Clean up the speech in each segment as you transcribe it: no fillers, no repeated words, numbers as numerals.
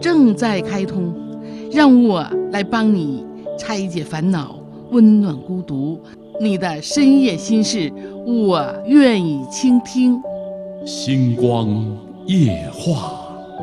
正在开通，让我来帮你拆解烦恼，温暖孤独。你的深夜心事，我愿意倾听。 星光夜话。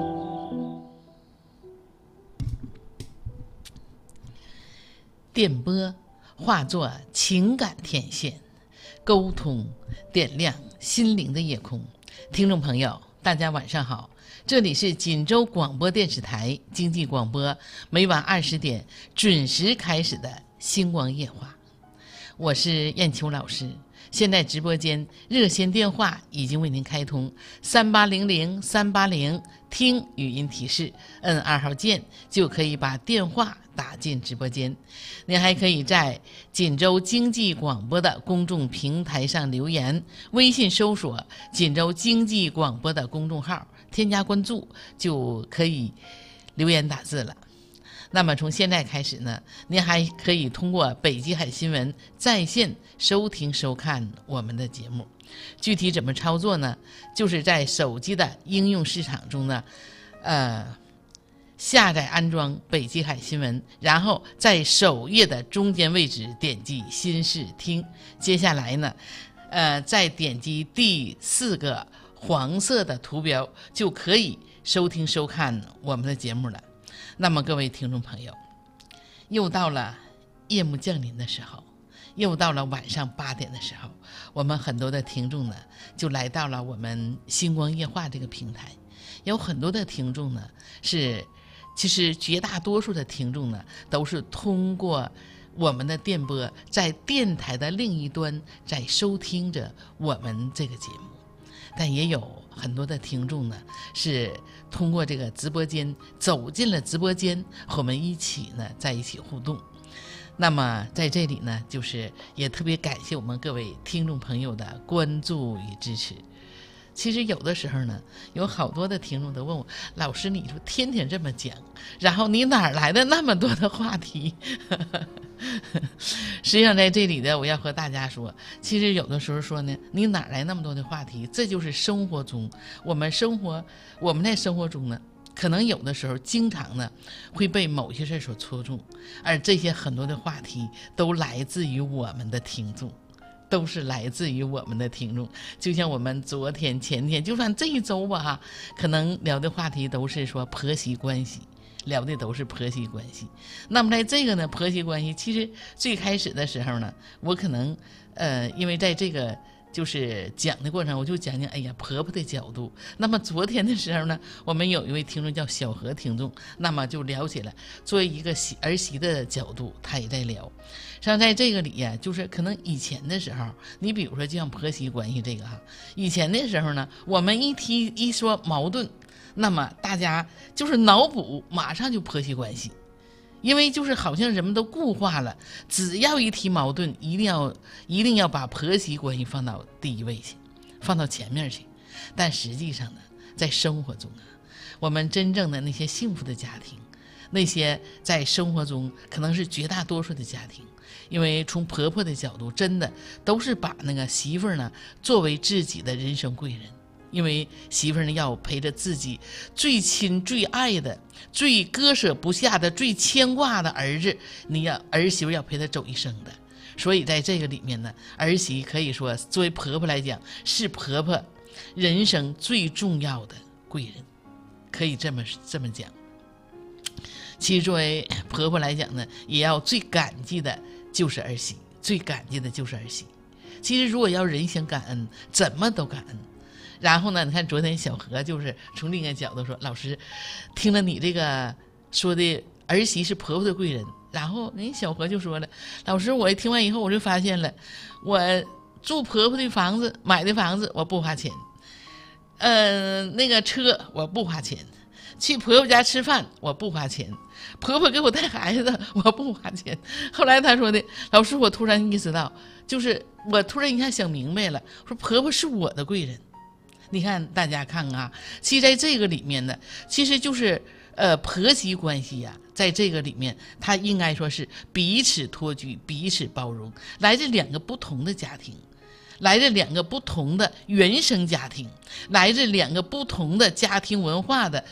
电波化作情感天线，沟通点亮心灵的夜空。听众朋友，大家晚上好，这里是锦州广播电视台经济广播，每晚20点准时开始的星光夜话。我是燕秋老师，现在直播间热线电话已经为您开通3800-380，听语音提示，摁2号键就可以把电话打进直播间。您还可以在锦州经济广播的公众平台上留言，微信搜索锦州经济广播的公众号，添加关注就可以留言打字了。那么从现在开始呢，您还可以通过北极海新闻在线收听收看我们的节目。具体怎么操作呢？就是在手机的应用市场中呢，下载安装北极海新闻，然后在首页的中间位置点击新视听，接下来呢，再点击第4个黄色的图标，就可以收听收看我们的节目了。那么各位听众朋友，又到了夜幕降临的时候，又到了晚上8点的时候，我们很多的听众呢就来到了我们星光夜话这个平台。有很多的听众呢其实绝大多数的听众呢都是通过我们的电波，在电台的另一端在收听着我们这个节目。但也有很多的听众呢是通过这个直播间走进了直播间，和我们一起呢在一起互动。那么在这里呢，就是也特别感谢我们各位听众朋友的关注与支持。其实有的时候呢，有好多的听众都问我，老师你说天天这么讲，然后你哪来的那么多的话题？实际上在这里呢，我要和大家说，其实有的时候说呢，你哪来那么多的话题？这就是生活中我们在生活中呢，可能有的时候经常呢会被某些事所戳中，而这些很多的话题都来自于我们的听众。都是来自于我们的听众。就像我们昨天前天，就算这一周吧，可能聊的话题都是说婆媳关系，聊的都是婆媳关系。那么在这个呢婆媳关系，其实最开始的时候呢，我可能因为在这个就是讲的过程，我就讲哎呀婆婆的角度。那么昨天的时候呢，我们有一位听众叫小何听众，那么就聊起来作为一个儿媳的角度，他也在聊。像在这个里呀，就是可能以前的时候，你比如说就像婆媳关系这个以前的时候呢，我们一说矛盾，那么大家就是脑补马上就婆媳关系。因为就是好像人们都固化了，只要一提矛盾，一定要把婆媳关系放到第一位去，放到前面去。但实际上呢，在生活中我们真正的那些幸福的家庭，那些在生活中可能是绝大多数的家庭，因为从婆婆的角度，真的都是把那个媳妇儿呢作为自己的人生贵人。因为媳妇儿呢要陪着自己最亲最爱的、最割舍不下的、最牵挂的儿子，儿媳妇要陪他走一生的。所以在这个里面呢，儿媳可以说作为婆婆来讲，是婆婆人生最重要的贵人，可以这么讲。其实作为婆婆来讲呢，也要最感激的就是儿媳，最感激的就是儿媳。其实如果要人想感恩，怎么都感恩。然后呢，你看昨天小何就是从另一个角度说，老师听了你这个说的儿媳是婆婆的贵人，然后人小何就说了，老师我听完以后我就发现了，我住婆婆的房子，买的房子我不花钱，那个车我不花钱，去婆婆家吃饭我不花钱，婆婆给我带孩子我不花钱。后来他说的，老师我突然意识到，就是我突然一下想明白了，说婆婆是我的贵人。你看大家看其实在这个里面呢，其实就是婆媳关系在这个里面它应该说是彼此托举，彼此包容，来自2个不同的家庭，来自2个不同的原生家庭，来自2个不同的家庭文化的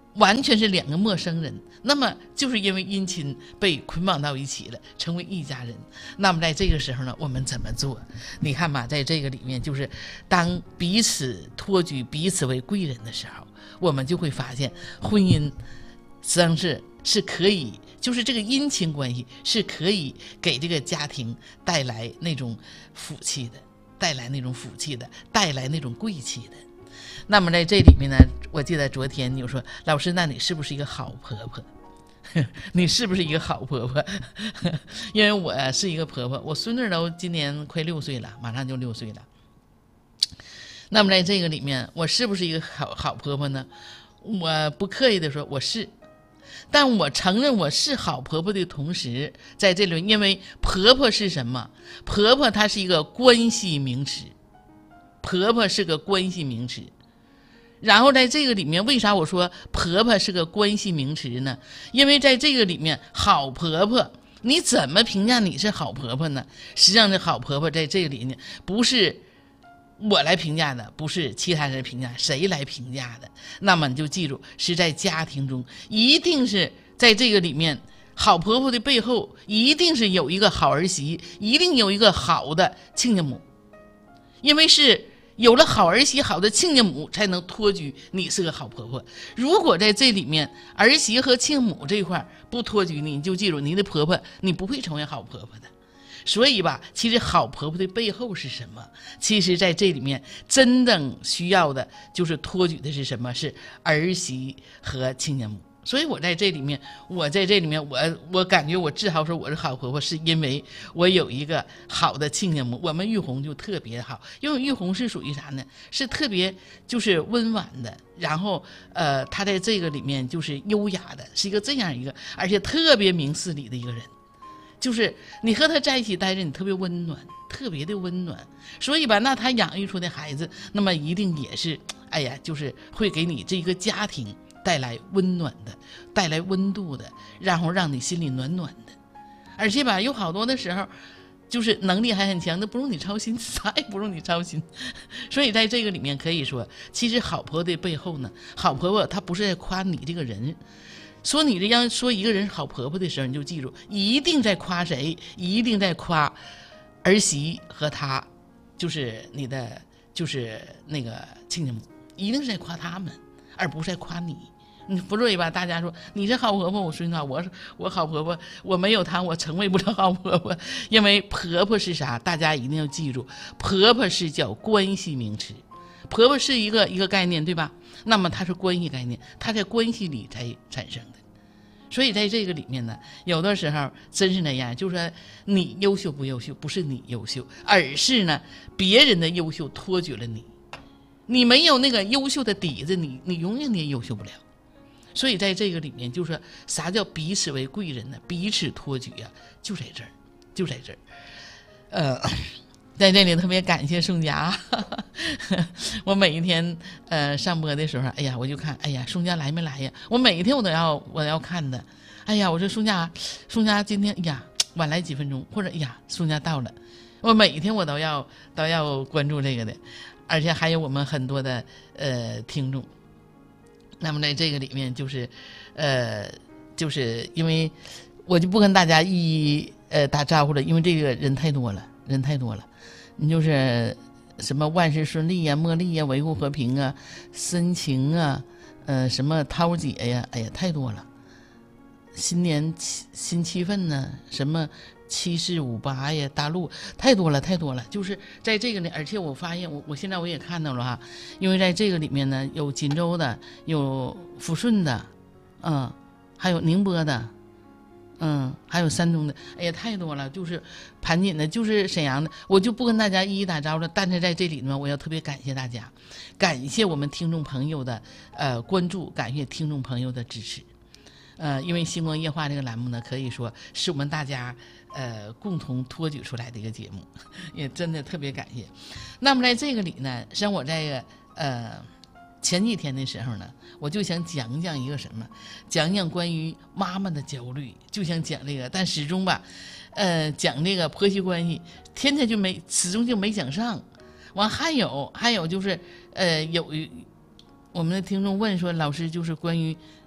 完全是两个陌生人，那么就是因为姻亲被捆绑到一起了，成为一家人。那么在这个时候呢，我们怎么做？你看吧，在这个里面，就是当彼此托举彼此为贵人的时候，我们就会发现婚姻实际上是可以，就是这个姻亲关系是可以给这个家庭带来那种福气的，带来那种贵气的。那么在这里面呢，我记得昨天你说，老师，那你是不是一个好婆婆？你是不是一个好婆婆？因为我是一个婆婆，我孙女都今年快6岁了，马上就6岁了。那么在这个里面，我是不是一个好婆婆呢？我不刻意的说我是，但我承认我是好婆婆的同时，在这里，因为婆婆是什么？婆婆它是一个关系名词，婆婆是个关系名词。然后在这个里面，为啥我说婆婆是个关系名词呢？因为在这个里面，好婆婆你怎么评价你是好婆婆呢？实际上这好婆婆在这个里面不是我来评价的，不是其他人评价，谁来评价的？那么你就记住，是在家庭中，一定是在这个里面，好婆婆的背后一定是有一个好儿媳，一定有一个好的亲家母，因为是有了好儿媳、好的亲家母，才能托举你是个好婆婆。如果在这里面儿媳和亲母这一块不托举你，你就记住，你的婆婆你不会成为好婆婆的。所以吧，其实好婆婆的背后是什么？其实在这里面真正需要的就是托举的是什么？是儿媳和亲家母。所以我在这里面，我感觉我自豪说我是好婆婆，是因为我有一个好的亲家母。我们玉红就特别好，因为玉红是属于啥呢？是特别就是温婉的，然后她在这个里面就是优雅的，是一个这样一个，而且特别明事理的一个人。就是你和他在一起待着，你特别温暖，特别的温暖。所以吧，那他养育出的孩子，那么一定也是，哎呀，就是会给你这个家庭带来温暖的，带来温度的，然后让你心里暖暖的。而且吧，有好多的时候，就是能力还很强的，不用你操心，啥也不用你操心。所以在这个里面可以说，其实好婆婆的背后呢，好婆婆她不是在夸你这个人。说你这样说一个人是好婆婆的时候，你就记住，一定在夸谁？一定在夸儿媳和她，就是你的，就是那个亲家母，一定是在夸他们，而不是在夸你。你不对吧？大家说你是好婆婆，我说你好，我好婆婆，我没有她，我成为不了好婆婆。因为婆婆是啥？大家一定要记住，婆婆是叫关系名词，婆婆是一个概念，对吧？那么它是关系概念，它在关系里才产生的。所以在这个里面呢，有的时候真是那样，就是说你优秀不优秀，不是你优秀，而是呢别人的优秀托举了你，你没有那个优秀的底子，你永远也优秀不了。所以在这个里面，就是说啥叫彼此为贵人呢？彼此托举啊，就在这儿，就在这儿。在这里特别感谢宋佳，我每一天上播的时候，哎呀，我就看，哎呀，宋佳来没来呀？我每一天我要看的。哎呀，我说宋佳今天，哎呀，晚来几分钟，或者哎呀，宋佳到了。我每一天我都要关注这个的，而且还有我们很多的听众。那么在这个里面，就是因为我就不跟大家一一打招呼了，因为这个人太多了。你就是什么万事顺利呀、茉莉呀、维护和平啊、深情啊、什么涛姐呀，哎呀，太多了。新年新气氛呢，什么7458呀、大陆，太多了。就是在这个里，而且我发现我现在我也看到了哈，因为在这个里面呢，有锦州的，有抚顺的，还有宁波的。还有山东的，哎呀，太多了，就是盘锦的，就是沈阳的，我就不跟大家一一打招呼了。但是在这里呢，我要特别感谢大家，感谢我们听众朋友的关注，感谢听众朋友的支持。因为星光夜话这个栏目呢，可以说是我们大家共同托举出来的一个节目，也真的特别感谢。那么在这个里呢，像我在前几天的时候呢，我就想讲讲一个什么，讲讲关于妈妈的焦虑，就想讲这个，但始终吧，讲这个婆媳关系，天天始终就没讲上。完还有就是有我们的听众问说，老师就是关于